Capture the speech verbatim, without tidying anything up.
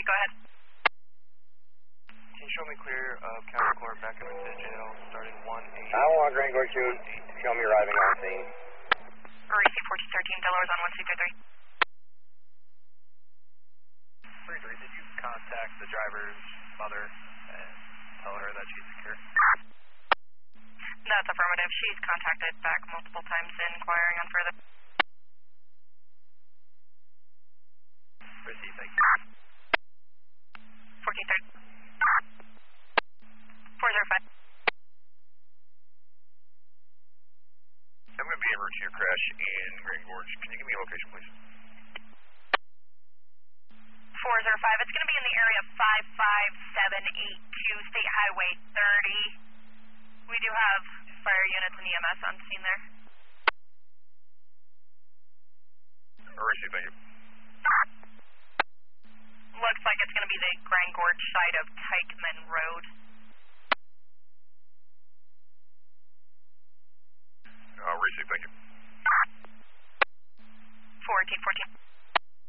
go ahead. Can you show me clear of County Court back up into jail starting one eight? I want Grand Gorge two. Show me arriving on scene. Receive fourteen thirteen, Delaware's on one two three three. three three, did you contact the driver's mother and tell her that she's secure? That's affirmative. She's contacted back multiple times inquiring on further. Receive, thank you. fourteen thirty. four zero five. I'm going to be en route to your crash in Grand Gorge. Can you give me a location, please? four zero five. It's going to be in the area of five five seven eight two State Highway thirty. We do have fire units and E M S on scene there. Receive, thank you.